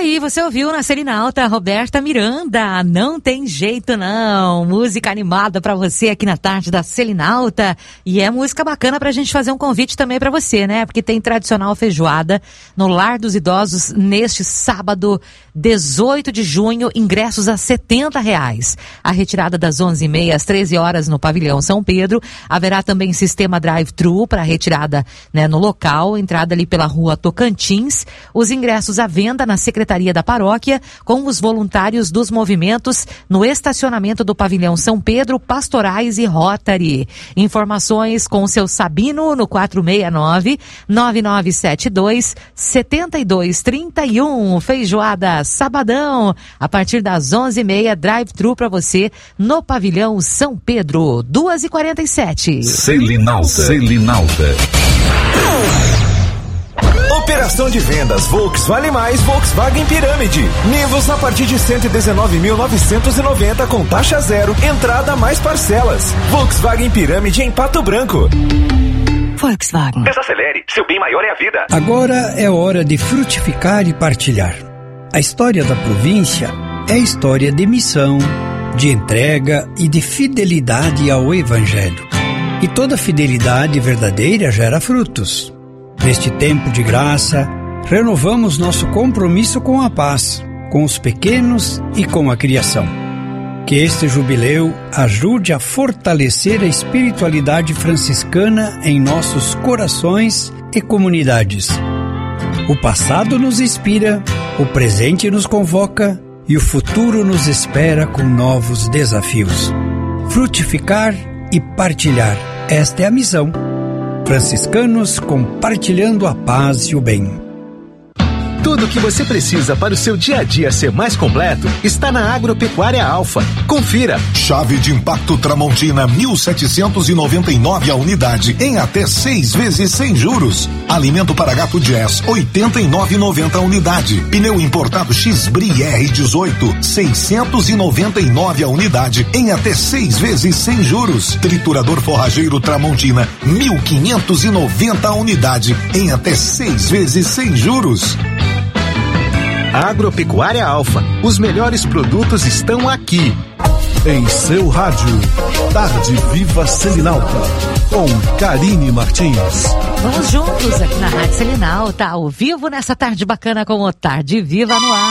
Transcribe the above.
aí, você ouviu na Selinalta, Roberta Miranda, Não Tem Jeito Não, música animada pra você aqui na tarde da Selinalta, e é música bacana pra gente fazer um convite também pra você, né, porque tem tradicional feijoada no Lar dos Idosos neste sábado, 18 de junho, ingressos a R$70. A retirada das 11h30 às 13 horas no Pavilhão São Pedro, haverá também sistema drive-thru para retirada, né, no local, entrada ali pela rua Tocantins, os ingressos à venda na Secretaria da Paróquia, com os voluntários dos movimentos no estacionamento do Pavilhão São Pedro, Pastorais e Rotary. Informações com o seu Sabino no 469-9972-7231. Feijoada sabadão, a partir das 11h30, drive-thru para você no Pavilhão São Pedro, 2h47. Selinalta. Operação de vendas Volks Vale Mais Volkswagen Pirâmide. Nivus a partir de 119.990 com taxa zero, entrada mais parcelas. Volkswagen Pirâmide em Pato Branco. Volkswagen. Desacelere, seu bem maior é a vida. Agora é hora de frutificar e partilhar. A história da província é história de missão, de entrega e de fidelidade ao Evangelho. E toda fidelidade verdadeira gera frutos. Neste tempo de graça, renovamos nosso compromisso com a paz, com os pequenos e com a criação. Que este jubileu ajude a fortalecer a espiritualidade franciscana em nossos corações e comunidades. O passado nos inspira, o presente nos convoca e o futuro nos espera com novos desafios. Frutificar e partilhar, esta é a missão. Franciscanos compartilhando a paz e o bem. Tudo o que você precisa para o seu dia a dia ser mais completo está na Agropecuária Alfa. Confira. Chave de impacto Tramontina 1.799 a unidade em até 6 vezes sem juros. Alimento para gato Jazz 89,90 a unidade. Pneu importado X-Bri R18 699 a unidade em até 6 vezes sem juros. Triturador forrageiro Tramontina 1.590 a unidade em até 6 vezes sem juros. Agropecuária Alfa, os melhores produtos estão aqui. Em seu rádio, Tarde Viva Selinalta, com Karine Martins. Vamos juntos aqui na Rádio Selinalta, ao vivo nessa tarde bacana com o Tarde Viva no ar.